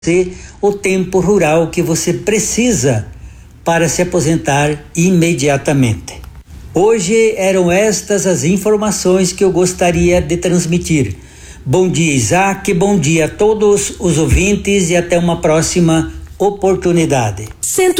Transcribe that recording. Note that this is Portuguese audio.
o tempo rural que você precisa para se aposentar imediatamente. Hoje eram estas as informações que eu gostaria de transmitir. Bom dia, Isaac, bom dia a todos os ouvintes e até uma próxima oportunidade.